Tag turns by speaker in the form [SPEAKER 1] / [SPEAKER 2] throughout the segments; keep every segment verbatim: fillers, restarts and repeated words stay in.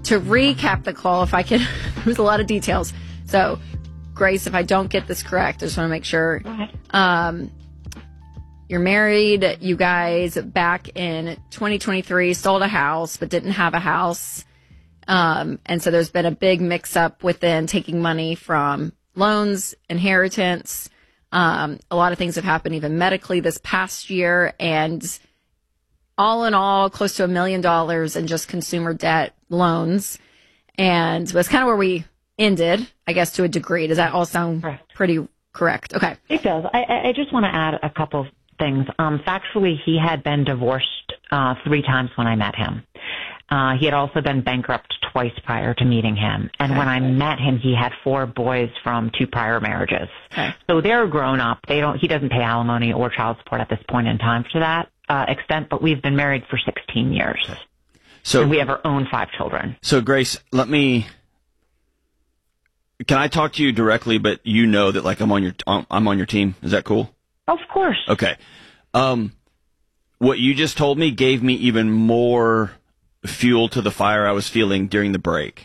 [SPEAKER 1] to recap the call, if I could, there's a lot of details. So, Grace, if I don't get this correct, I just want to make sure.
[SPEAKER 2] Go ahead.
[SPEAKER 1] Um, you're married. You guys back in twenty twenty-three sold a house, but didn't have a house. Um, and so there's been a big mix up within taking money from loans, inheritance. Um, a lot of things have happened even medically this past year. And all in all, close to a million dollars in just consumer debt loans. And that's kind of where we ended, I guess, to a degree. Does that all sound
[SPEAKER 2] Correct.
[SPEAKER 1] pretty correct? Okay.
[SPEAKER 2] It does. I, I just want to add a couple of things. Um, factually, he had been divorced uh, three times when I met him. Uh, he had also been bankrupt twice prior to meeting him. And
[SPEAKER 1] Okay.
[SPEAKER 2] when I met him, he had four boys from two prior marriages.
[SPEAKER 1] Okay.
[SPEAKER 2] So they're grown up. They don't, he doesn't pay alimony or child support at this point in time to that uh, extent, but we've been married for sixteen years.
[SPEAKER 3] So
[SPEAKER 2] And we have our own five children.
[SPEAKER 3] So, Grace, let me. Can I talk to you directly? But you know that, like, I'm on your I'm on your team. Is that cool?
[SPEAKER 2] Of course.
[SPEAKER 3] Okay. Um, what you just told me gave me even more fuel to the fire I was feeling during the break.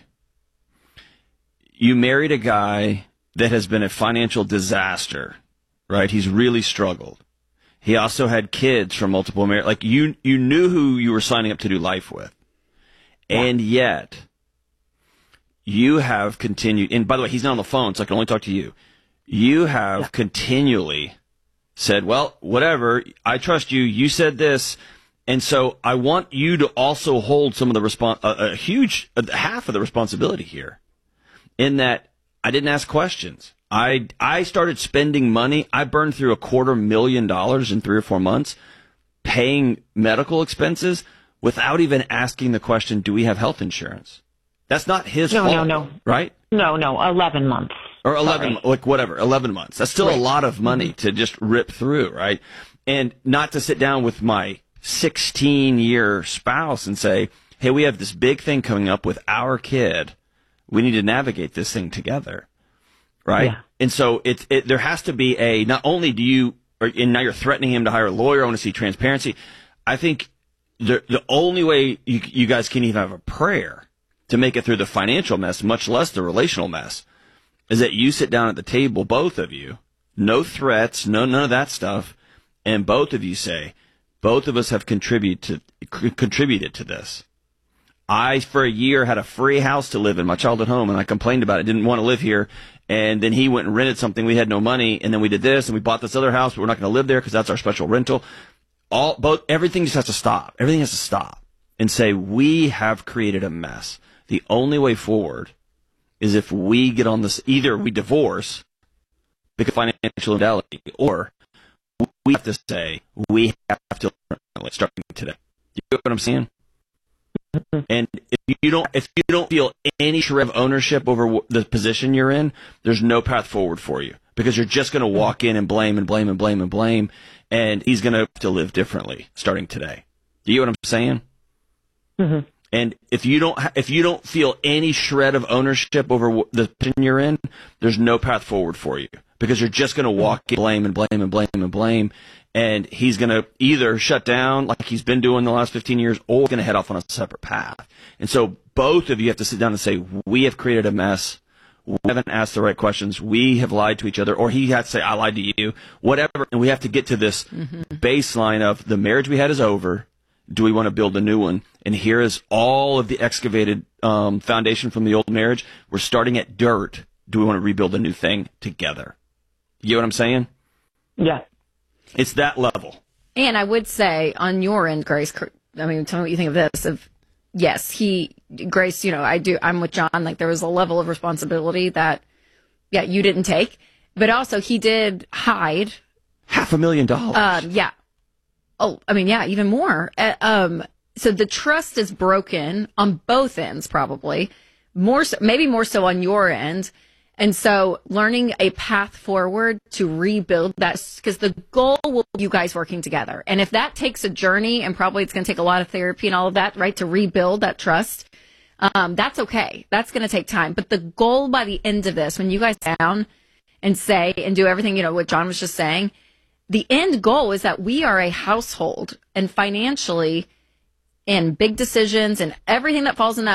[SPEAKER 3] You married a guy that has been a financial disaster, right? He's really struggled. He also had kids from multiple marriages. Like, you, you knew who you were signing up to do life with.
[SPEAKER 2] Yeah.
[SPEAKER 3] And yet, you have continued, and by the way, he's not on the phone, so I can only talk to you. You have
[SPEAKER 2] Yeah.
[SPEAKER 3] continually said, well, whatever, I trust you, you said this, and so I want you to also hold some of the respons- a, a huge, a, half of the responsibility here, in that I didn't ask questions. I, I started spending money. I burned through a quarter million dollars in three or four months paying medical expenses without even asking the question, do we have health insurance? That's not his
[SPEAKER 2] No,
[SPEAKER 3] fault,
[SPEAKER 2] no, no.
[SPEAKER 3] right?
[SPEAKER 2] No, no, eleven months.
[SPEAKER 3] Or eleven,
[SPEAKER 2] Sorry.
[SPEAKER 3] like whatever, eleven months. That's still
[SPEAKER 2] Right.
[SPEAKER 3] a lot of money to just rip through, right? And not to sit down with my sixteen-year spouse and say, hey, we have this big thing coming up with our kid. We need to navigate this thing together, right?
[SPEAKER 2] Yeah.
[SPEAKER 3] And so it, it there has to be a, not only do you, or, and now you're threatening him to hire a lawyer, I want to see transparency. I think the the only way you, you guys can even have a prayer to make it through the financial mess, much less the relational mess, is that you sit down at the table, both of you, no threats, no none of that stuff, and both of you say, both of us have contributed to c- contributed to this. I, for a year, had a free house to live in, my childhood home, and I complained about it, didn't want to live here, and then he went and rented something, we had no money, and then we did this, and we bought this other house, but we're not going to live there because that's our special rental. All, both, everything just has to stop. Everything has to stop and say, we have created a mess. The only way forward is if we get on this, either we divorce because of financial infidelity, or we have to say, we have to learn starting today. You know what I'm saying? And if you don't, if you don't feel any shred of ownership over the position you're in, there's no path forward for you, because you're just going to walk in and blame and blame and blame and blame, and he's going to have to live differently starting today. Do you know what I'm saying?
[SPEAKER 2] Mm-hmm.
[SPEAKER 3] And if you don't, if you don't feel any shred of ownership over the position you're in, there's no path forward for you, because you're just going to walk in, blame and blame and blame and blame, and he's going to either shut down like he's been doing the last fifteen years, or going to head off on a separate path. And so both of you have to sit down and say, we have created a mess. We haven't asked the right questions. We have lied to each other, or he had to say, I lied to you, whatever. And we have to get to this mm-hmm. baseline of the marriage we had is over. Do we want to build a new one? And here is all of the excavated um, foundation from the old marriage. We're starting at dirt. Do we want to rebuild a new thing together? You know what I'm saying?
[SPEAKER 2] Yeah.
[SPEAKER 3] It's that level.
[SPEAKER 1] And I would say on your end, Grace, I mean, tell me what you think of this. Of yes, he, Grace, you know, I do, I'm with John. Like, there was a level of responsibility that, yeah, you didn't take. But also, he did hide.
[SPEAKER 3] Half a million dollars.
[SPEAKER 1] Um, yeah. Oh, I mean, yeah, even more. Uh, um, so the trust is broken on both ends, probably. More so, maybe more so on your end. And so learning a path forward to rebuild that, because the goal will be you guys working together. And if that takes a journey, and probably it's going to take a lot of therapy and all of that, right, to rebuild that trust, um, that's okay. That's going to take time. But the goal by the end of this, when you guys sit down and say and do everything, you know, what John was just saying, the end goal is that we are a household, and financially, and big decisions and everything that falls in that